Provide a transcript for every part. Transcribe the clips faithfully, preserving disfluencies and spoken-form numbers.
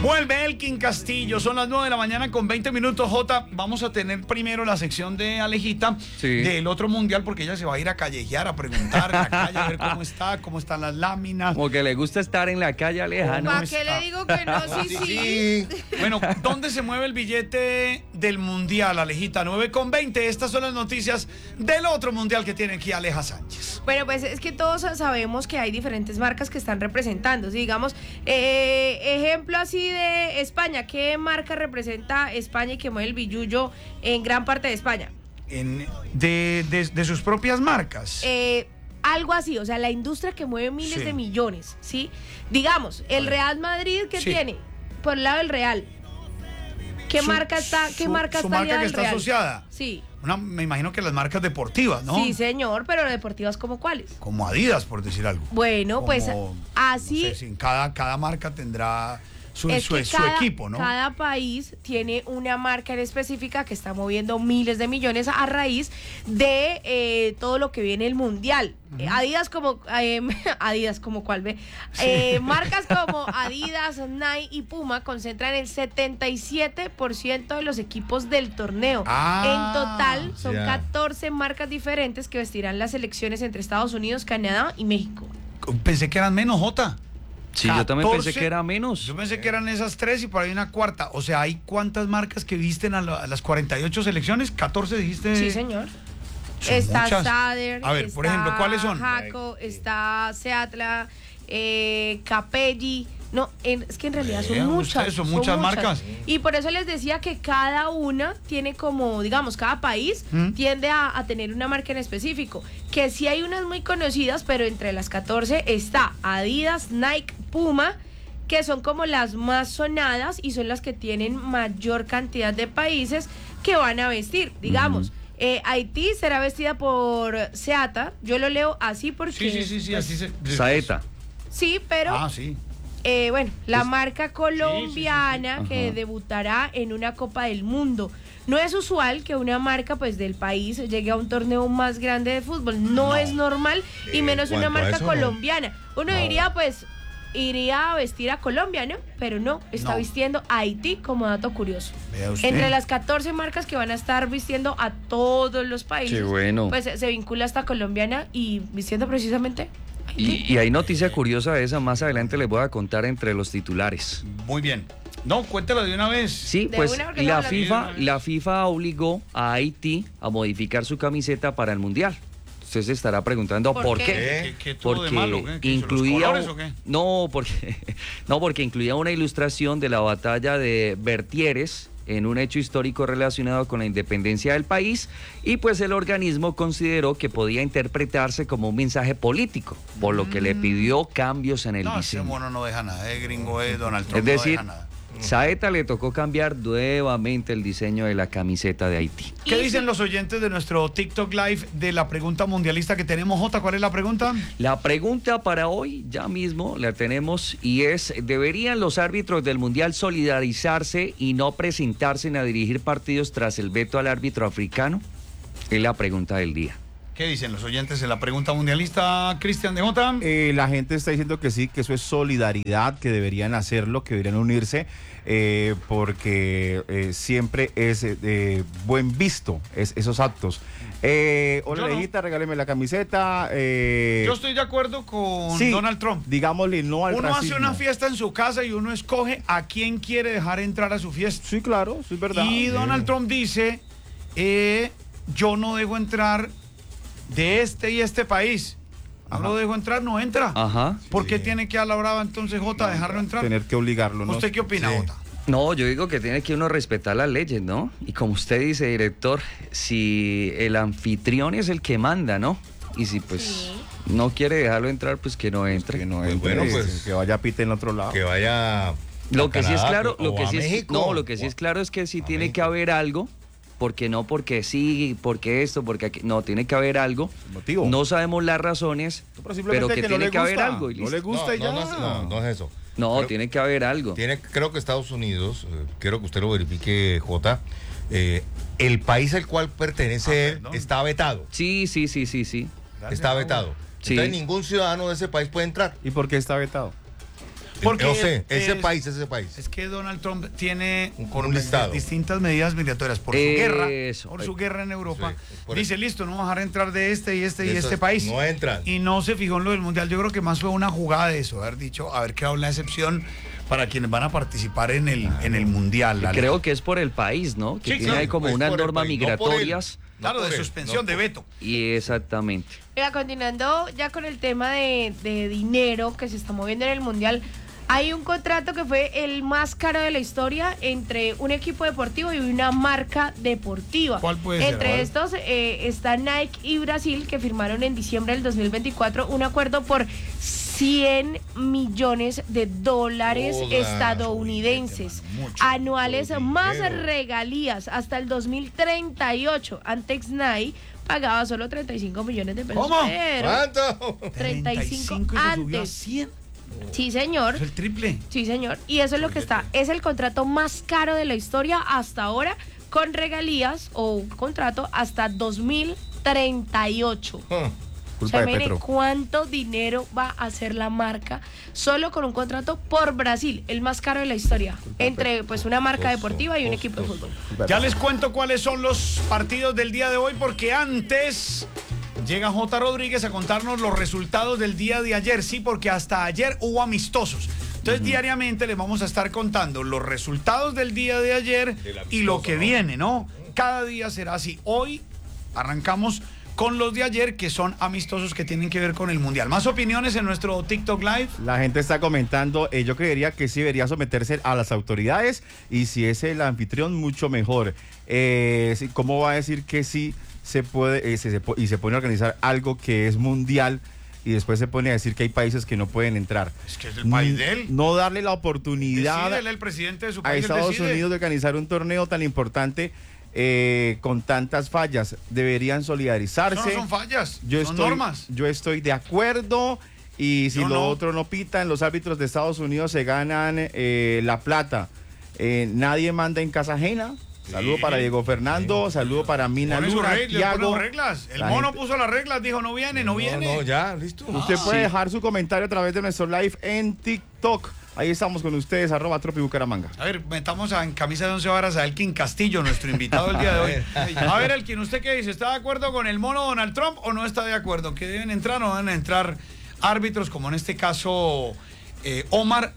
Vuelve Elkin Castillo, son las nueve de la mañana con veinte minutos. Jota, vamos a tener primero la sección de Alejita, sí, del otro mundial, porque ella se va a ir a callejear, a preguntar en la calle, a ver cómo está, cómo están las láminas. Como que le gusta estar en la calle, Aleja, ¿no? ¿Para qué le digo que no? Sí, sí, sí. Bueno, ¿dónde se mueve el billete del mundial, Alejita? nueve con veinte, estas son las noticias del otro mundial que tiene aquí Aleja Sánchez. Bueno, pues es que todos sabemos que hay diferentes marcas que están representando. Si digamos, eh, ejemplo así de España, ¿qué marca representa España y que mueve el billullo en gran parte de España? En, de, de, de sus propias marcas. Eh, algo así, o sea, la industria que mueve miles sí. de millones, ¿sí? Digamos, el Real Madrid, ¿qué sí. tiene? Por el lado del Real. ¿Qué su, marca está, qué su, marca su está marca que al está Real? asociada? Sí. Una, me imagino que las marcas deportivas, ¿no? Sí, señor, pero deportivas ¿como cuáles? Como Adidas, por decir algo. Bueno, Como, pues así... No sé, si cada, cada marca tendrá su, es su, que su cada, equipo, ¿no? Cada país tiene una marca en específica que está moviendo miles de millones a raíz de eh, todo lo que viene el mundial. Uh-huh. Adidas como eh, Adidas como cuál ve sí. eh, marcas como Adidas, Nike y Puma concentran el setenta y siete por ciento de los equipos del torneo. Ah, en total son yeah. catorce marcas diferentes que vestirán las selecciones entre Estados Unidos, Canadá y México. Pensé que eran menos, Jota. Sí, catorce, yo también pensé que era menos. Yo pensé que eran esas tres y por ahí una cuarta. O sea, ¿hay cuántas marcas que visten a, la, a las cuarenta y ocho selecciones? ¿catorce dijiste? Sí, señor. Está Sader, a ver, está por ejemplo, ¿cuáles son? Jaco, está Seatla, eh, Capelli. No, en, es que en realidad son eh, muchas. Son, son muchas marcas. Y por eso les decía que cada una tiene como, digamos, cada país ¿Mm? tiende a, a tener una marca en específico. Que sí hay unas muy conocidas, pero entre las catorce está Adidas, Nike, Puma, que son como las más sonadas y son las que tienen mayor cantidad de países que van a vestir. Digamos, mm. eh, Haití será vestida por Seata. Yo lo leo así porque... Sí, sí, sí, sí pues, así se... Saeta. Sí, pero... Ah, sí. Eh, bueno, la es, marca colombiana sí, sí, sí, sí. que debutará en una Copa del Mundo. No es usual que una marca pues del país llegue a un torneo más grande de fútbol. No, no. es normal y eh, menos una marca eso, colombiana. Uno no. diría pues iría a vestir a Colombia, ¿no? Pero no, está no. vistiendo a Haití como dato curioso. Entre las catorce marcas que van a estar vistiendo a todos los países, Qué bueno. pues se vincula esta colombiana y vistiendo precisamente... Y, y hay noticia curiosa de esa, más adelante les voy a contar entre los titulares. Muy bien. No, cuéntalo de una vez. Sí, pues la FIFA, la FIFA obligó a Haití a modificar su camiseta para el Mundial. Usted se estará preguntando por, ¿Por qué. ¿Qué? ¿Qué, qué porque de malo? ¿Qué? ¿Qué incluía colores, o qué? No, porque no, porque incluía una ilustración de la batalla de Vertières en un hecho histórico relacionado con la independencia del país, y pues el organismo consideró que podía interpretarse como un mensaje político, por lo que le pidió cambios en el no, diseño. No, ese mono no deja nada, es gringo, es Donald Trump, es decir, no deja nada. Saeta le tocó cambiar nuevamente el diseño de la camiseta de Haití. ¿Qué dicen los oyentes de nuestro TikTok Live de la pregunta mundialista que tenemos, Jota? ¿Cuál es la pregunta? La pregunta para hoy, ya mismo la tenemos, y es: ¿deberían los árbitros del Mundial solidarizarse y no presentarse a dirigir partidos tras el veto al árbitro africano? Es la pregunta del día. ¿Qué dicen los oyentes en la pregunta mundialista, Cristian de Jota? Eh, la gente está diciendo que sí, que eso es solidaridad, que deberían hacerlo, que deberían unirse, eh, porque eh, siempre es eh, buen visto es, esos actos. Eh, hola, Lejita, no. regáleme la camiseta. Eh, Yo estoy de acuerdo con sí, Donald Trump. Digámosle no al Uno racismo. hace una fiesta en su casa y uno escoge a quién quiere dejar entrar a su fiesta. Sí, claro, sí es verdad. Y Donald eh. Trump dice, eh, yo no dejo entrar de este y este país. No Ajá. lo dejo entrar, no entra. Ajá. ¿Por qué sí. tiene que a la brava entonces, Jota, no, dejarlo entrar? Tener que obligarlo, ¿no? ¿Usted qué opina, sí. Jota? No, yo digo que tiene que uno respetar las leyes, ¿no? Y como usted dice, director, si el anfitrión es el que manda, ¿no? Y si pues sí. no quiere dejarlo entrar, pues que no entre. Que no entre, bueno, pues, que vaya a pite en el otro lado. Que vaya Lo que Canadá, sí es claro, lo que sí México, es, no, lo que sí es claro es que sí tiene México. que haber algo. Porque no, porque sí, porque esto, porque aquí, no, tiene que haber algo. Motivo. No sabemos las razones, pero, pero que, que tiene no que haber algo. Y no le gusta no, y ya. No, no, no, no es eso. No, pero tiene que haber algo. Tiene, creo que Estados Unidos, eh, quiero que usted lo verifique, Jota, eh, el país al cual pertenece ah, está vetado. Sí, sí, sí, sí, sí. Está vetado. Sí. Entonces ningún ciudadano de ese país puede entrar. ¿Y por qué está vetado? Porque no sé, es, ese país, ese país. Es que Donald Trump tiene un, con un listado. distintas medidas migratorias por su Eso. guerra, por su guerra en Europa. Sí, dice, listo, no vamos a dejar entrar de este y este y este país. No entran. Y no se fijó en lo del Mundial. Yo creo que más fue una jugada de eso, haber dicho, haber creado una excepción para quienes van a participar en el, en el Mundial. Creo que es por el país, ¿no? Que sí, tiene ahí como pues unas normas migratorias. No claro, de él, suspensión, no de veto. Y exactamente. Mira, continuando ya con el tema de, de dinero que se está moviendo en el Mundial, hay un contrato que fue el más caro de la historia entre un equipo deportivo y una marca deportiva. ¿Cuál puede ser? Entre estos eh, está Nike y Brasil, que firmaron en diciembre del dos mil veinticuatro un acuerdo por cien millones de dólares Hola, estadounidenses mucho, anuales más regalías hasta el dos mil treinta y ocho. Antes Nike pagaba solo treinta y cinco millones de pesos. ¿Cómo? Pero ¿Cuánto? treinta y cinco antes. cien. Sí, señor. Es el triple. Sí, señor. Y eso es lo que está. Es el contrato más caro de la historia hasta ahora, con regalías o un contrato hasta dos mil treinta y ocho. Huh. O sea, mire cuánto dinero va a hacer la marca solo con un contrato por Brasil, el más caro de la historia, entre pues una marca deportiva y un equipo de fútbol. Ya les cuento cuáles son los partidos del día de hoy, porque antes llega J. Rodríguez a contarnos los resultados del día de ayer. Sí, porque hasta ayer hubo amistosos. Entonces, uh-huh. diariamente les vamos a estar contando los resultados del día de ayer y lo que ¿no? viene, ¿no? Cada día será así. Hoy arrancamos con los de ayer, que son amistosos que tienen que ver con el Mundial. Más opiniones en nuestro TikTok Live. La gente está comentando, eh, yo creería que sí debería someterse a las autoridades, y si es el anfitrión, mucho mejor. Eh, ¿Cómo va a decir que sí se puede, eh, se, se, y se pone a organizar algo que es mundial, y después se pone a decir que hay países que no pueden entrar? Es que es el país de él. No darle la oportunidad Decídele, el presidente de su país, a Estados Unidos de organizar un torneo tan importante eh, con tantas fallas. Deberían solidarizarse. No, no son fallas, yo son estoy, normas. Yo estoy de acuerdo, y si yo lo no. otro no pitan, los árbitros de Estados Unidos se ganan eh, la plata. Eh, nadie manda en casa ajena. Saludo sí. para Diego Fernando, sí. saludo para Mina Luna, Tiago. Reglas. El mono gente... puso las reglas, dijo no viene, no, no viene. No, ya, listo. Usted ah, puede sí. dejar su comentario a través de nuestro live en TikTok. Ahí estamos con ustedes, arroba Tropi Bucaramanga. A ver, metamos a, en camisa de once varas a Elkin Castillo, nuestro invitado el día de hoy. A ver, Elkin, ¿usted qué dice? ¿Está de acuerdo con el mono Donald Trump o no está de acuerdo? ¿Que deben entrar o no deben entrar árbitros, como en este caso eh, Omar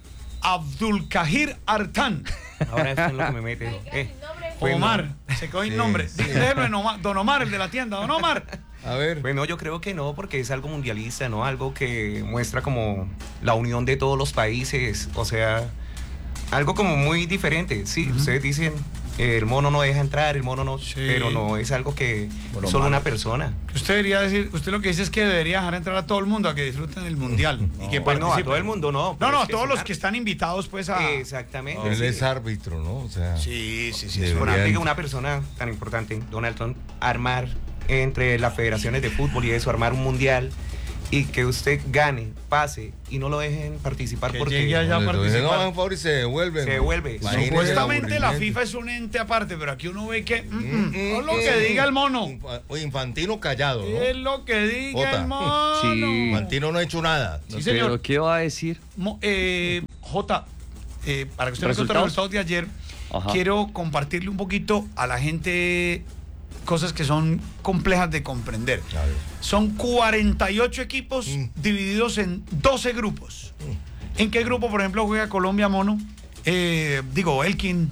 Abdulkahir Artan? Ahora eso es lo que me mete. Eh, Omar, se quedó sin nombre. Sí. Déjeme, Don Omar, el de la tienda. Don Omar. A ver. Bueno, yo creo que no, porque es algo mundialista, ¿no? Algo que muestra como la unión de todos los países, o sea, algo como muy diferente. Sí, uh-huh. ustedes dicen, eh, el mono no deja entrar, el mono no, sí. pero no, es algo que bueno, solo una persona. Usted debería decir, usted lo que dice es que debería dejar entrar a todo el mundo a que disfruten el mundial. No, y que bueno, a todo el mundo no. No, no, a todos los que están invitados pues a... Exactamente. No, él sí. es árbitro, ¿no? O sea... Sí, sí, sí. Es una, una persona tan importante, Donald Trump, armar entre las federaciones de fútbol y eso, armar un mundial y que usted gane, pase y no lo dejen participar que porque llegue allá a participar. No, en favor y se devuelve. Se devuelve. Supuestamente la FIFA es un ente aparte, pero aquí uno ve que mm, mm, mm, es lo que diga el mono. Oye, Infantino callado, ¿no? Es lo que diga Jota. el mono. Sí. Infantino no ha hecho nada. Sí, señor. ¿Pero qué va a decir? Mo, eh, Jota, eh, para que usted me cuente los resultados de ayer, Ajá. quiero compartirle un poquito a la gente cosas que son complejas de comprender. Claro. Son cuarenta y ocho equipos mm. divididos en doce grupos. Mm. ¿En qué grupo, por ejemplo, juega Colombia, mono? Eh, digo, Elkin.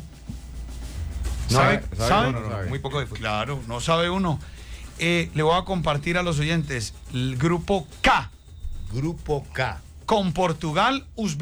¿Sabe? No, ¿Sabe? ¿Sabe? No, no, no, muy poco de fútbol. Claro, no sabe uno. Eh, le voy a compartir a los oyentes el grupo K. Grupo K. Con Portugal, Uzbekistán.